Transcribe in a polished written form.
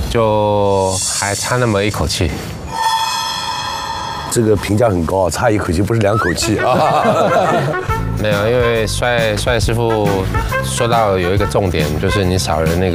就还差那么一口气。 这个评价很高啊，差一口气不是2口气啊。 没有，因为帅师傅说到有一个重点，就是你少了那